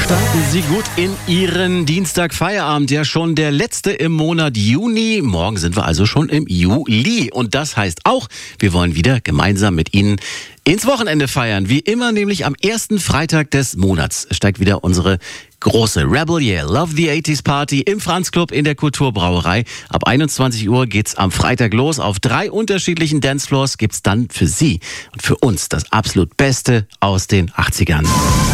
Starten Sie gut in Ihren Dienstagfeierabend, ja schon der letzte im Monat Juni. Morgen sind wir also schon im Juli. Und das heißt auch, wir wollen wieder gemeinsam mit Ihnen ins Wochenende feiern. Wie immer, nämlich am ersten Freitag des Monats steigt wieder unsere große Rebel Year Love the 80s Party im Franz Club in der Kulturbrauerei. Ab 21 Uhr geht's am Freitag los. Auf 3 unterschiedlichen Dancefloors gibt's dann für Sie und für uns das absolut Beste aus den 80ern.